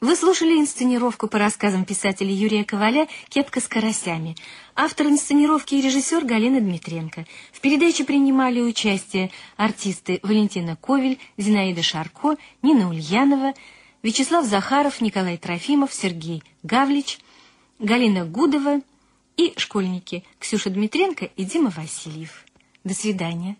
Вы слушали инсценировку по рассказам писателя Юрия Коваля «Кепка с карасями». Автор инсценировки и режиссер Галина Дмитренко. В передаче принимали участие артисты Валентина Ковель, Зинаида Шарко, Нина Ульянова, Вячеслав Захаров, Николай Трофимов, Сергей Гавлич, Галина Гудова и школьники Ксюша Дмитренко и Дима Васильев. До свидания.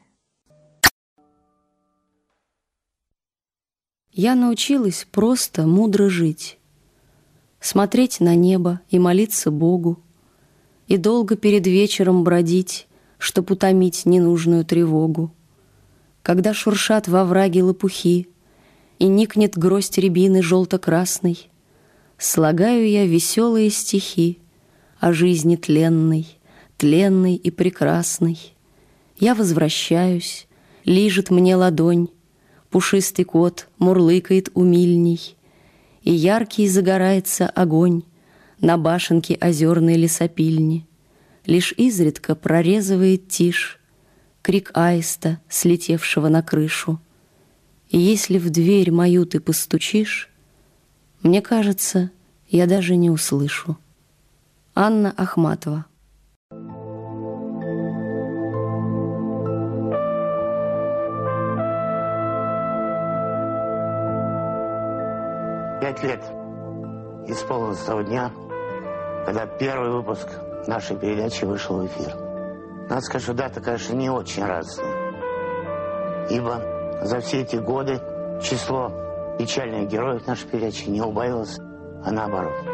Я научилась просто мудро жить, смотреть на небо и молиться Богу, и долго перед вечером бродить, чтоб утомить ненужную тревогу. Когда шуршат во враге лопухи и никнет гроздь рябины желто-красной, слагаю я веселые стихи о жизни тленной, тленной и прекрасной. Я возвращаюсь, лижет мне ладонь, пушистый кот мурлыкает умильней, и яркий загорается огонь на башенке озерной лесопильни. Лишь изредка прорезывает тишь крик аиста, слетевшего на крышу. И если в дверь мою ты постучишь, мне кажется, я даже не услышу. Анна Ахматова. 5 лет исполнилось с того дня, когда первый выпуск нашей передачи вышел в эфир. Надо сказать, что дата, конечно, не очень радостная, ибо за все эти годы число печальных героев нашей передачи не убавилось, а наоборот.